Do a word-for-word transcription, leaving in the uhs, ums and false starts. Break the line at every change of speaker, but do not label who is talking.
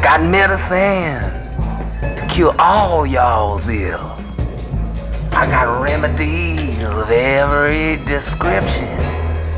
got medicine to cure all y'all's ills. I got remedies of every description